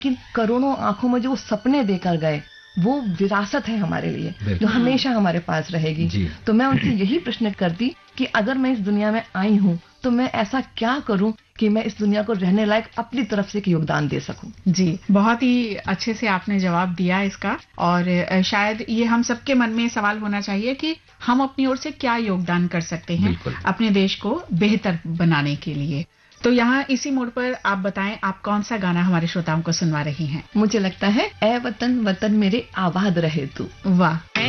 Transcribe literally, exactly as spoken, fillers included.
कि करोड़ों आंखों में जो सपने देकर गए वो विरासत है हमारे लिए, जो हमेशा हमारे पास रहेगी। तो मैं उनसे यही प्रश्न करती कि अगर मैं इस दुनिया में आई हूँ तो मैं ऐसा क्या करूं कि मैं इस दुनिया को रहने लायक अपनी तरफ से एक योगदान दे सकूं। जी, बहुत ही अच्छे से आपने जवाब दिया इसका। और शायद ये हम सबके मन में सवाल होना चाहिए कि हम अपनी ओर से क्या योगदान कर सकते हैं अपने देश को बेहतर बनाने के लिए। तो यहाँ इसी मोड़ पर आप बताएं, आप कौन सा गाना हमारे श्रोताओं को सुनवा रही हैं? मुझे लगता है ए वतन वतन मेरे आबाद रहे तू। वाह।